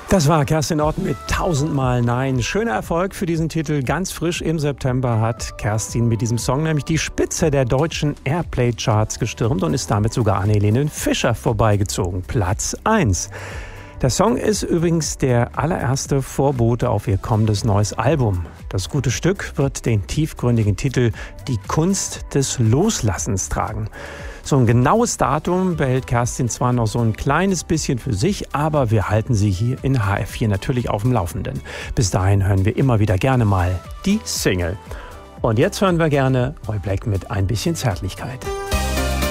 Das war Kerstin Ott mit 1000-mal Nein. Schöner Erfolg für diesen Titel. Ganz frisch im September hat Kerstin mit diesem Song nämlich die Spitze der deutschen Airplay-Charts gestürmt und ist damit sogar an Helene Fischer vorbeigezogen. Platz 1. Der Song ist übrigens der allererste Vorbote auf ihr kommendes neues Album. Das gute Stück wird den tiefgründigen Titel Die Kunst des Loslassens tragen. So ein genaues Datum behält Kerstin zwar noch so ein kleines bisschen für sich, aber wir halten sie hier in HR4 natürlich auf dem Laufenden. Bis dahin hören wir immer wieder gerne mal die Single. Und jetzt hören wir gerne Roy Black mit Ein bisschen Zärtlichkeit.